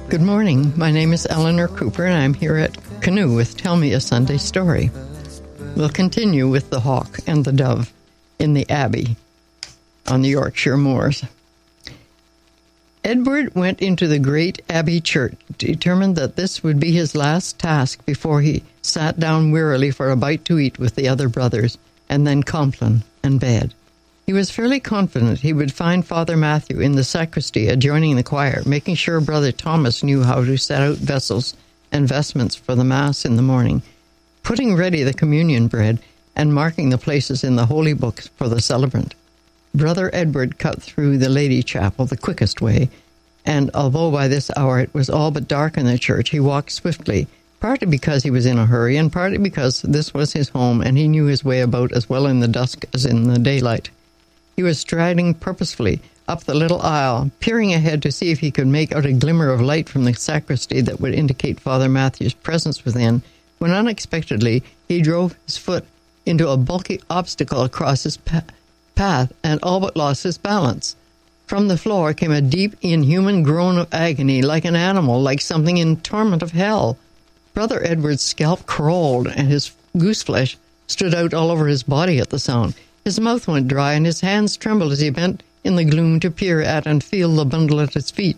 Good morning. My name is Eleanor Cooper, and I'm here at Canoe with Tell Me a Sunday Story. We'll continue with the hawk and the dove in the Abbey on the Yorkshire moors. Edward went into the great Abbey church, determined that this would be his last task before he sat down wearily for a bite to eat with the other brothers, and then Compline and bed. He was fairly confident he would find Father Matthew in the sacristy adjoining the choir, making sure Brother Thomas knew how to set out vessels and vestments for the Mass in the morning, putting ready the communion bread, and marking the places in the holy books for the celebrant. Brother Edward cut through the Lady Chapel the quickest way, and although by this hour it was all but dark in the church, he walked swiftly, partly because he was in a hurry, and partly because this was his home, and he knew his way about as well in the dusk as in the daylight. He was striding purposefully up the little aisle, peering ahead to see if he could make out a glimmer of light from the sacristy that would indicate Father Matthew's presence within, when unexpectedly he drove his foot into a bulky obstacle across his path and all but lost his balance. From the floor came a deep, inhuman groan of agony, like an animal, like something in torment of hell. Brother Edward's scalp crawled, and his gooseflesh stood out all over his body at the sound. His mouth went dry, and his hands trembled as he bent in the gloom to peer at and feel the bundle at his feet.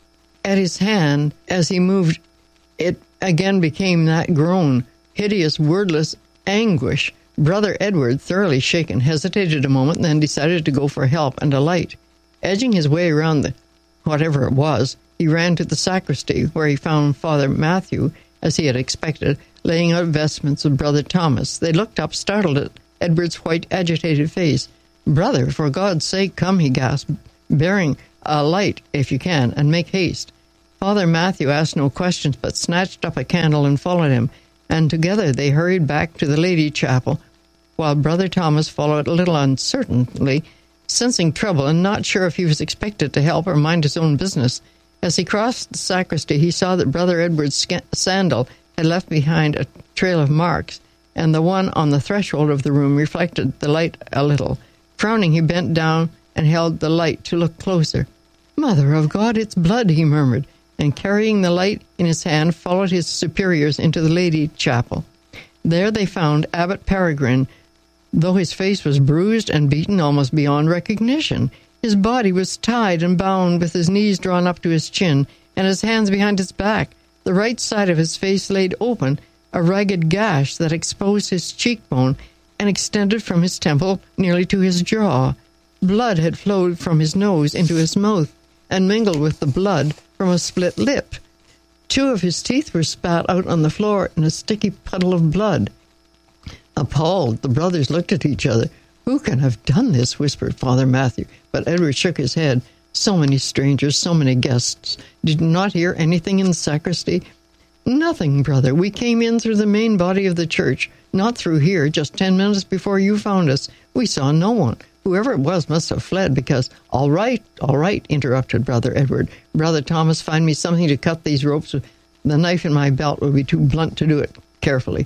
At his hand, as he moved, it again became that groan, hideous, wordless anguish. Brother Edward, thoroughly shaken, hesitated a moment, then decided to go for help and a light. Edging his way around whatever it was, he ran to the sacristy, where he found Father Matthew, as he had expected, laying out vestments of Brother Thomas. They looked up, startled at Edward's white, agitated face. "Brother, for God's sake, come," he gasped, "bearing a light, if you can, and make haste." Father Matthew asked no questions, but snatched up a candle and followed him, and together they hurried back to the Lady Chapel, while Brother Thomas followed a little uncertainly, sensing trouble and not sure if he was expected to help or mind his own business. As he crossed the sacristy, he saw that Brother Edward's sandal had left behind a trail of marks, and the one on the threshold of the room reflected the light a little. Frowning, he bent down and held the light to look closer. "Mother of God, it's blood," he murmured, and carrying the light in his hand, followed his superiors into the Lady Chapel. There they found Abbot Peregrine, though his face was bruised and beaten almost beyond recognition. His body was tied and bound with his knees drawn up to his chin and his hands behind his back. The right side of his face laid open, a ragged gash that exposed his cheekbone and extended from his temple nearly to his jaw. Blood had flowed from his nose into his mouth and mingled with the blood from a split lip. 2 of his teeth were spat out on the floor in a sticky puddle of blood. Appalled, the brothers looked at each other. "Who can have done this?" whispered Father Matthew, but Edward shook his head. "So many strangers, so many guests. Did you not hear anything in the sacristy?" "Nothing, brother. We came in through the main body of the church, not through here, just 10 minutes before you found us. We saw no one. Whoever it was must have fled because—" All right, interrupted Brother Edward. "Brother Thomas, find me something to cut these ropes with. The knife in my belt would be too blunt to do it carefully."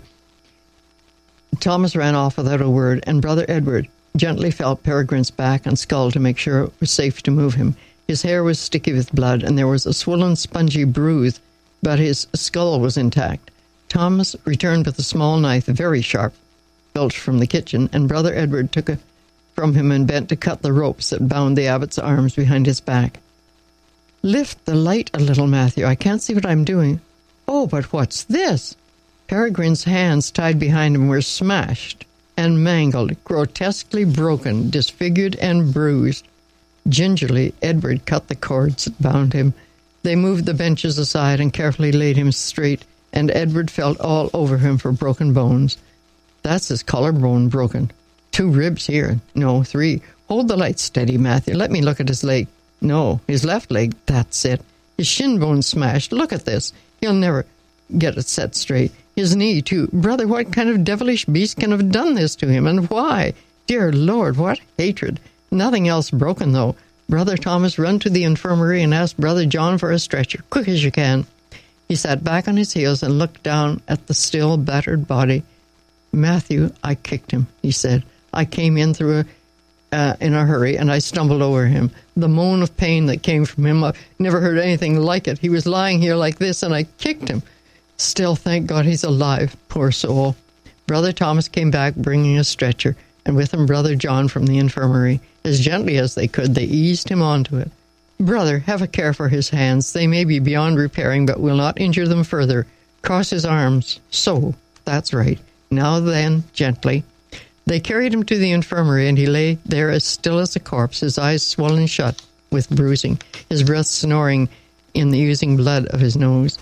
Thomas ran off without a word, and Brother Edward gently felt Peregrine's back and skull to make sure it was safe to move him. His hair was sticky with blood, and there was a swollen, spongy bruise, but his skull was intact. Thomas returned with a small knife, very sharp, filched from the kitchen, and Brother Edward took it from him and bent to cut the ropes that bound the abbot's arms behind his back. "Lift the light a little, Matthew. I can't see what I'm doing." "Oh, but what's this?" Peregrine's hands tied behind him were smashed and mangled, grotesquely broken, disfigured and bruised. Gingerly, Edward cut the cords that bound him. They moved the benches aside and carefully laid him straight, and Edward felt all over him for broken bones. "That's his collarbone broken. 2 ribs here. No, 3. Hold the light steady, Matthew. Let me look at his leg. No, his left leg. That's it. His shin bone smashed. Look at this. He'll never get it set straight. His knee, too. Brother, what kind of devilish beast can have done this to him, and why? Dear Lord, what hatred. Nothing else broken, though. Brother Thomas, run to the infirmary and ask Brother John for a stretcher, quick as you can." He sat back on his heels and looked down at the still, battered body. "Matthew, I kicked him," he said. "I came in through in a hurry, and I stumbled over him. The moan of pain that came from him, I never heard anything like it. He was lying here like this, and I kicked him. Still, thank God he's alive, poor soul. Brother Thomas came back bringing a stretcher, and with him Brother John from the infirmary. As gently as they could, they eased him onto it. Brother, have a care for his hands. They may be beyond repairing, but will not injure them further. Cross his arms. So, that's right. Now then, gently. They carried him to the infirmary, and he lay there as still as a corpse, his eyes swollen shut with bruising, his breath snoring in the oozing blood of his nose.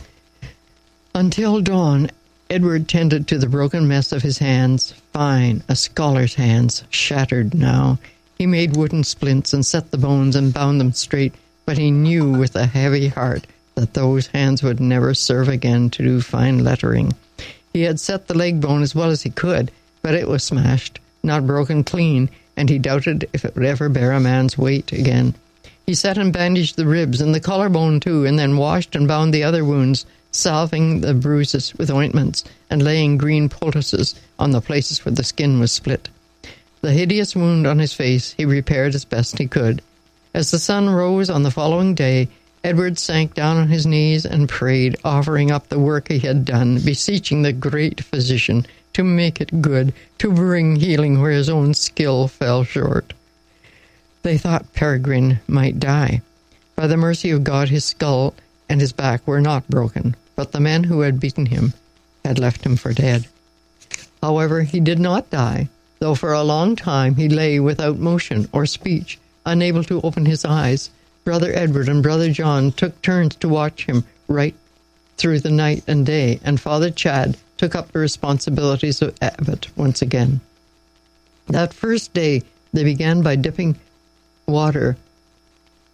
Until dawn, Edward tended to the broken mess of his hands, fine, a scholar's hands, shattered now. He made wooden splints and set the bones and bound them straight, but he knew with a heavy heart that those hands would never serve again to do fine lettering. He had set the leg bone as well as he could, but it was smashed, not broken clean, and he doubted if it would ever bear a man's weight again. He set and bandaged the ribs and the collarbone too, and then washed and bound the other wounds, salving the bruises with ointments and laying green poultices on the places where the skin was split. The hideous wound on his face he repaired as best he could. As the sun rose on the following day, Edward sank down on his knees and prayed, offering up the work he had done, beseeching the great physician to make it good, to bring healing where his own skill fell short. They thought Peregrine might die. By the mercy of God, his skull and his back were not broken, but the men who had beaten him had left him for dead. However, he did not die, though for a long time he lay without motion or speech, unable to open his eyes. Brother Edward and Brother John took turns to watch him right through the night and day, and Father Chad took up the responsibilities of abbot once again. That first day, they began by dipping water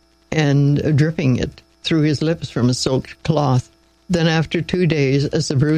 and dripping it through his lips from a soaked cloth. Then after 2 days, as the bruise